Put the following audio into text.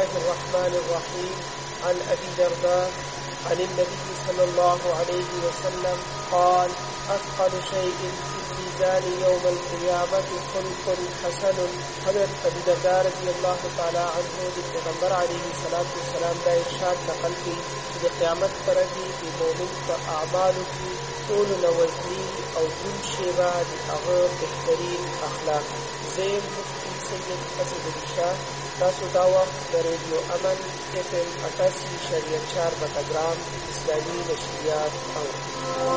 الله الرحمن الرحيم. عن أبي درداء عن النبي صلى الله عليه وسلم قال: أثقل شيء في الميزان يوم القيامة خلق حسن. حضرت ابو درداء رضی اللہ تعالی عنہ د پیغمبر علیه الصلاۃ والسلام دا ارشاد نقل کړي چې د قیامت پر ورځ د مؤمن په اعمالو کې ټول نوزنی او دون شیبه د هغه بهترین اخلاق. زیم مفتی سید اسد شاه. تاسو دا وخت د ریډیو امن FM 88.4 بټګرام اسلامي نشریات اورئ.